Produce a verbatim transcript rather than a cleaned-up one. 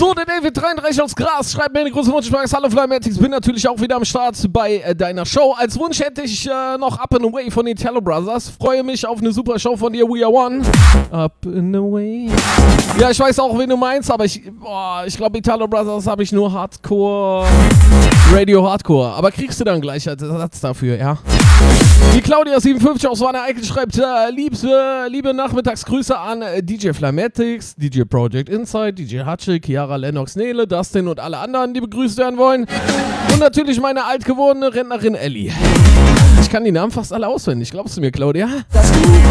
So, der David dreiunddreißig aus Gras schreibt mir eine große Wunschfrage. Hallo Flymatics, bin natürlich auch wieder am Start bei äh, deiner Show. Als Wunsch hätte ich äh, noch Up and Away von den Italo Brothers. Freue mich auf eine super Show von dir, We Are One. Up and Away. Ja, ich weiß auch, wen du meinst, aber ich, boah, ich glaube, Italo Brothers habe ich nur Hardcore, Radio Hardcore. Aber kriegst du dann gleich als Ersatz dafür, ja? Die Claudia siebenundfünfzig aus Wanne Eickel schreibt, äh, liebe, liebe Nachmittagsgrüße an äh, D J Flymatics, D J Project Insight, D J Hatsche, Chiara, Lennox, Nele, Dustin und alle anderen, die begrüßt werden wollen. Und natürlich meine altgewordene Rentnerin Ellie. Ich kann die Namen fast alle auswendig, glaubst du mir, Claudia? Das du